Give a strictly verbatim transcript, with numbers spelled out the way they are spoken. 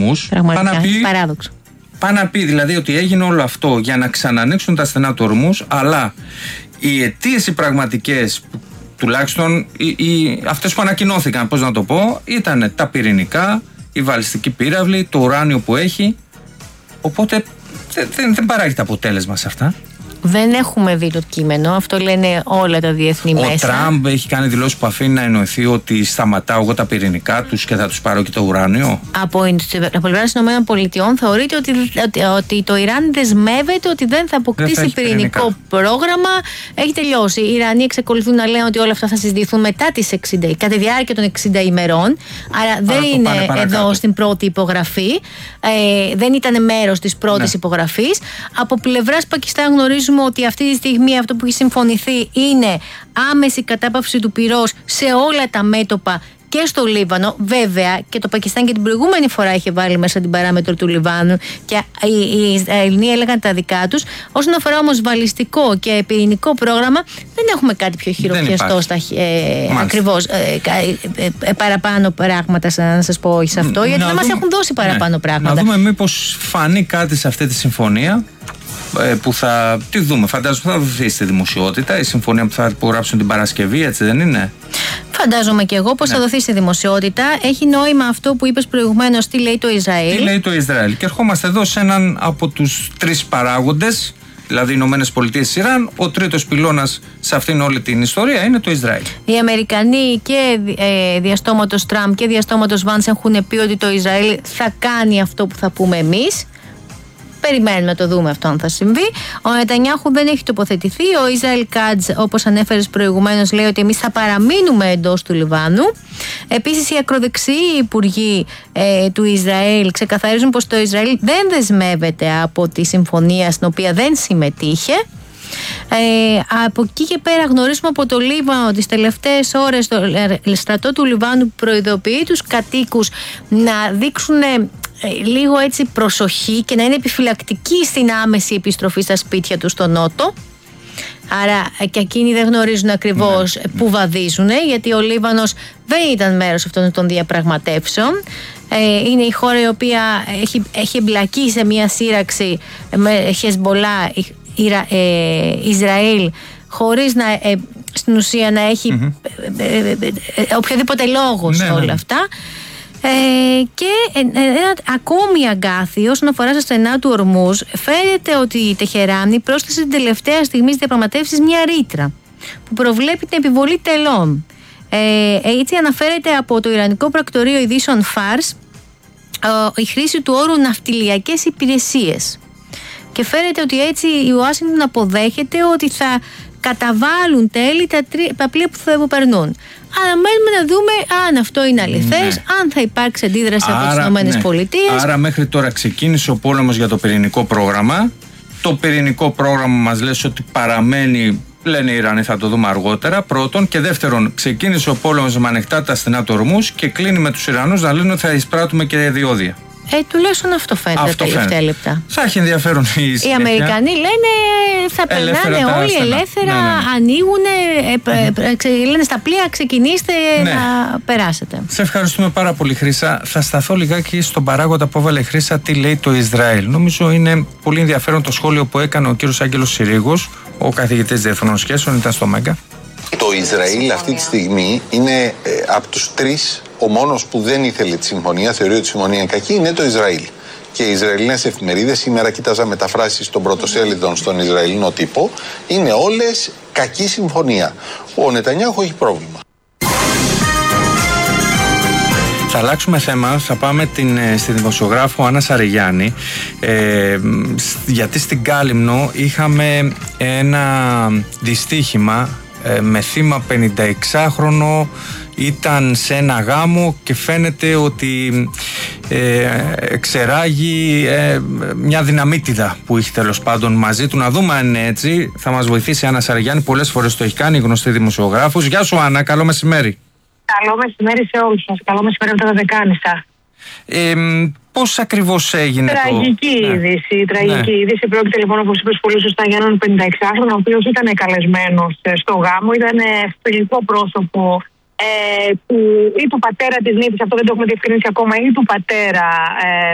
ορμούς. Πραγματικά, παράδοξο. Πάει να πει δηλαδή ότι έγινε όλο αυτό για να ξανανοίξουν τα στενά του ορμούς, αλλά οι αιτίες οι πραγματικές, τουλάχιστον οι, οι, αυτές που ανακοινώθηκαν, πώς να το πω, ήταν τα πυρηνικά, η βαλιστική πύραυλη, το ουράνιο που έχει. Οπότε δεν, δεν, δεν παράγεται αποτέλεσμα σε αυτά. Δεν έχουμε δει το κείμενο, αυτό λένε όλα τα διεθνή ο μέσα. Ο Τραμπ έχει κάνει δηλώσεις που αφήνει να εννοηθεί ότι σταματάω εγώ τα πυρηνικά τους και θα τους πάρω και το ουράνιο. Από την πλευρά των ΗΠΑ θεωρείται ότι, ότι, ότι το Ιράν δεσμεύεται ότι δεν θα αποκτήσει δεν θα πυρηνικό πυρηνικά. πρόγραμμα. Έχει τελειώσει. Οι Ιρανοί εξακολουθούν να λένε ότι όλα αυτά θα συζητηθούν μετά τις εξήντα, κατά τη διάρκεια των εξήντα ημερών. Άρα δεν Άρα είναι εδώ στην πρώτη υπογραφή. Ε, δεν ήταν μέρος της πρώτης ναι. υπογραφής. Από πλευράς Πακιστάν γνωρίζουμε ότι αυτή τη στιγμή αυτό που έχει συμφωνηθεί είναι άμεση κατάπαυση του πυρός σε όλα τα μέτωπα και στο Λίβανο. Βέβαια και το Πακιστάν και την προηγούμενη φορά είχε βάλει μέσα την παράμετρο του Λιβάνου και οι Ισραηλοί έλεγαν τα δικά τους. Όσον αφορά όμως βαλιστικό και πυρηνικό πρόγραμμα, δεν έχουμε κάτι πιο χειροπιαστό στα, ε, ακριβώς ε, ε, ε, παραπάνω πράγματα να σας πω σε αυτό, γιατί να δεν δούμε, μας έχουν δώσει παραπάνω ναι, πράγματα. Να δούμε μήπως φανεί κάτι σε αυτή τη συμφωνία που θα τη δούμε. Φαντάζομαι θα δοθεί στη δημοσιότητα η συμφωνία που θα υπογράψουν την Παρασκευή, έτσι δεν είναι? Φαντάζομαι και εγώ πως ναι. θα δοθεί στη δημοσιότητα. Έχει νόημα αυτό που είπες προηγουμένως, τι λέει το Ισραήλ. Τι λέει το Ισραήλ. Και ερχόμαστε εδώ σε έναν από τους τρεις παράγοντες, δηλαδή οι Ηνωμένες Πολιτείες, Ιράν. Ο τρίτος πυλώνας σε αυτήν όλη την ιστορία είναι το Ισραήλ. Οι Αμερικανοί και ε, διαστόματος Τραμπ και διαστόματος Βάνς έχουν πει ότι το Ισραήλ θα κάνει αυτό που θα πούμε εμείς. Περιμένουμε να το δούμε αυτό αν θα συμβεί. Ο Νετανιάχου δεν έχει τοποθετηθεί. Ο Ισραήλ Κάτζ, όπως ανέφερες προηγουμένως, λέει ότι εμείς θα παραμείνουμε εντός του Λιβάνου. Επίσης, οι ακροδεξιοί υπουργοί ε, του Ισραήλ ξεκαθαρίζουν πως το Ισραήλ δεν δεσμεύεται από τη συμφωνία στην οποία δεν συμμετείχε. Ε, από εκεί και πέρα γνωρίζουμε από το Λίβανο τις τελευταίες ώρες το στρατό του Λιβάνου προειδοποιεί τους κατοίκους να δείξουν λίγο έτσι προσοχή και να είναι επιφυλακτικοί στην άμεση επιστροφή στα σπίτια τους στο νότο. Άρα και εκείνοι δεν γνωρίζουν ακριβώς ναι. που βαδίζουν, γιατί ο Λίβανος δεν ήταν μέρος αυτών των διαπραγματεύσεων. Ε, είναι η χώρα η οποία έχει, έχει εμπλακεί σε μια σύραξη με Χεσμπολά, ε, Ισραήλ, χωρίς να, ε, στην ουσία να έχει mm-hmm. ε, ε, ε, ε, οποιοδήποτε λόγο σε ναι, όλα ναι. αυτά. Ε, και ένα ακόμη αγκάθι όσον αφορά στα στενά του Ορμούζ, φαίνεται ότι η Τεχεράνη πρόσθεσε την τελευταία στιγμή στις διαπραγματεύσεις μια ρήτρα που προβλέπει την επιβολή τελών. Ε, έτσι αναφέρεται από το Ιρανικό Πρακτορείο Ειδήσεων Φάρς ε, η χρήση του όρου ναυτιλιακές υπηρεσίες. Και φαίνεται ότι έτσι η Ουάσιγκτον αποδέχεται ότι θα καταβάλουν τέλη τα, τρι, τα πλοία που θα περνούν. Αναμένουμε να δούμε αν αυτό είναι αληθές, ναι. αν θα υπάρξει αντίδραση άρα, από τις Ηνωμένες Πολιτείες. Άρα μέχρι τώρα ξεκίνησε ο πόλεμος για το πυρηνικό πρόγραμμα. Το πυρηνικό πρόγραμμα μας λέει ότι παραμένει, λένε οι Ιρανοί, θα το δούμε αργότερα, πρώτον. Και δεύτερον, ξεκίνησε ο πόλεμος με ανοιχτά τα στενά του Ορμούζ και κλείνει με τους Ιρανούς να λένε ότι θα εισπράττουμε και διόδια. Ε, τουλάχιστον αυτό φαίνεται αυτό τα τελευταία φαίνεται. λεπτά. Θα έχει ενδιαφέρον η Οι Αμερικανοί λένε θα περνάνε όλοι στενά. ελεύθερα, ναι, ναι, ναι. ανοίγουν, ε, ε, λένε στα πλοία ξεκινήστε ναι. να περάσετε. Σε ευχαριστούμε πάρα πολύ, Χρύσα. Θα σταθώ λιγάκι στον παράγοντα που έβαλε η Χρύσα, τι λέει το Ισραήλ. Νομίζω είναι πολύ ενδιαφέρον το σχόλιο που έκανε ο κύριος Άγγελος Συρίγος, ο καθηγητής διεθνών σχέσεων, ήταν στο Μέγκα. Το Ισραήλ αυτή τη στιγμή είναι ε, από τους τρεις ο μόνος που δεν ήθελε τη συμφωνία, θεωρεί ότι η συμφωνία είναι κακή, είναι το Ισραήλ. Και οι Ισραηλινές εφημερίδες, σήμερα κοίταζα μεταφράσεις των πρωτοσέλιδων στον Ισραηλινό τύπο, είναι όλες κακή συμφωνία. Ο Νετανιάχου έχει πρόβλημα. Θα αλλάξουμε θέμα, θα πάμε την, στη δημοσιογράφο Άννα Σαριγιάννη, ε, γιατί στην Κάλυμνο είχαμε ένα δυστύχημα ε, με θύμα πενηνταεξάχρονο, ήταν σε ένα γάμο και φαίνεται ότι ε, εξεράγει ε, μια δυναμίτιδα που είχε τέλος πάντων μαζί του. Να δούμε αν είναι έτσι. Θα μας βοηθήσει η Άννα Σαριγιάννη, πολλές φορές το έχει κάνει, γνωστή δημοσιογράφος. Γεια σου Άννα, καλό μεσημέρι. Καλό μεσημέρι σε όλους σας. Καλό μεσημέρι από τα Δεκάνησα. Ε, πώς ακριβώς έγινε τραγική το... είδηση, ναι. τραγική ναι. είδηση. Πρόκειται λοιπόν, όπως είπες πολύ σωστά, για έναν πενηνταεξάχρονο, ο οποίος ήταν καλεσμένος στο γάμο, ήταν φιλικό πρόσωπο ε, του, ή του πατέρα της νύφης, αυτό δεν το έχουμε διευκρινίσει ακόμα, ή του πατέρα ε,